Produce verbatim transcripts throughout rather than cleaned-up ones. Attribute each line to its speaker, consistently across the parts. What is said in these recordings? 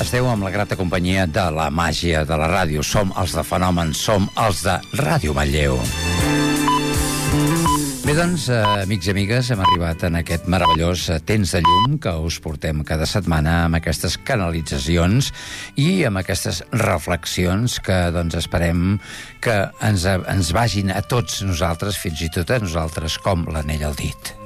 Speaker 1: Esteu amb la grata companyia de la màgia de la ràdio. Som els de Fenòmens, som els de Ràdio Manlleu. Bé, doncs, eh, amics i amigues, hem arribat en aquest meravellós temps de llum que us portem cada setmana amb aquestes canalitzacions i amb aquestes reflexions que, doncs, esperem que ens, ens vagin a tots nosaltres, fins i tot a nosaltres, com l'anell al dit.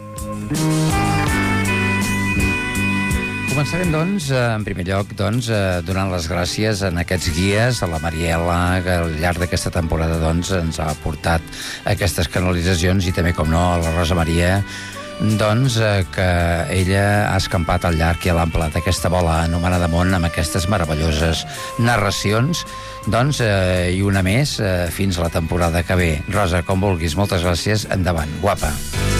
Speaker 1: Començarem, doncs, en primer lloc, doncs, donant les gràcies a aquests guies, a la Mariela, que al llarg d'aquesta temporada, doncs, ens ha portat aquestes canalitzacions, i també, com no, a la Rosa Maria, doncs, que ella ha escampat al llarg i a l'ample d'aquesta bola anomenada món amb aquestes meravelloses narracions, doncs, eh, i una més eh, fins a la temporada que ve. Rosa, com vulguis, moltes gràcies, endavant, guapa.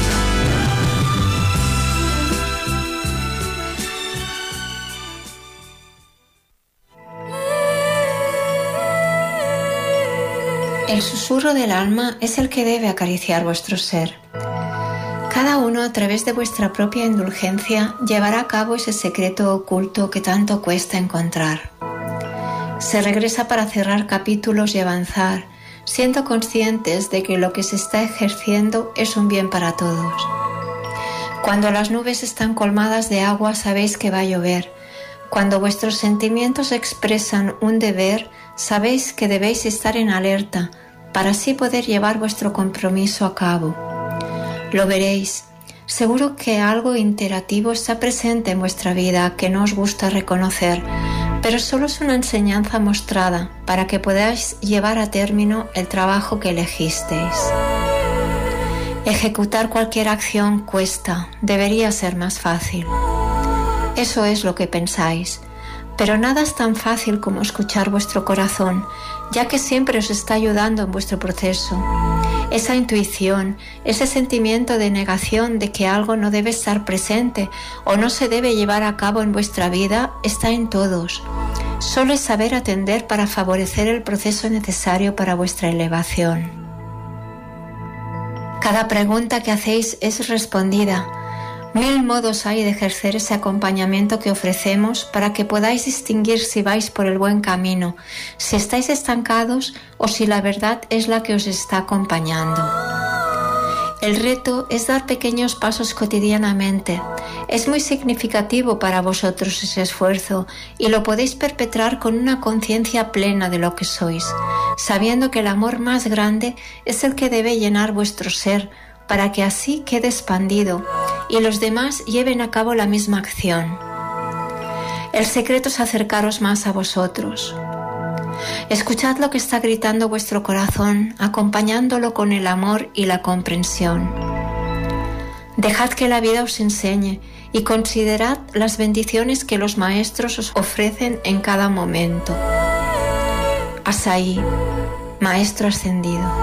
Speaker 2: El susurro del alma es el que debe acariciar vuestro ser. Cada uno, a través de vuestra propia indulgencia, llevará a cabo ese secreto oculto que tanto cuesta encontrar. Se regresa para cerrar capítulos y avanzar, siendo conscientes de que lo que se está ejerciendo es un bien para todos. Cuando las nubes están colmadas de agua, sabéis que va a llover. Cuando vuestros sentimientos expresan un deber, sabéis que debéis estar en alerta para así poder llevar vuestro compromiso a cabo. Lo veréis. Seguro que algo interactivo está presente en vuestra vida que no os gusta reconocer, pero solo es una enseñanza mostrada para que podáis llevar a término el trabajo que elegisteis. Ejecutar cualquier acción cuesta, debería ser más fácil. Eso es lo que pensáis. Pero nada es tan fácil como escuchar vuestro corazón, ya que siempre os está ayudando en vuestro proceso. Esa intuición, ese sentimiento de negación de que algo no debe estar presente o no se debe llevar a cabo en vuestra vida, está en todos. Solo es saber atender para favorecer el proceso necesario para vuestra elevación. Cada pregunta que hacéis es respondida. Mil modos hay de ejercer ese acompañamiento que ofrecemos para que podáis distinguir si vais por el buen camino, si estáis estancados o si la verdad es la que os está acompañando. El reto es dar pequeños pasos cotidianamente. Es muy significativo para vosotros ese esfuerzo y lo podéis perpetrar con una conciencia plena de lo que sois, sabiendo que el amor más grande es el que debe llenar vuestro ser, para que así quede expandido y los demás lleven a cabo la misma acción. El secreto es acercaros más a vosotros. Escuchad lo que está gritando vuestro corazón, acompañándolo con el amor y la comprensión. Dejad que la vida os enseñe y considerad las bendiciones que los maestros os ofrecen en cada momento. Asaí, Maestro Ascendido.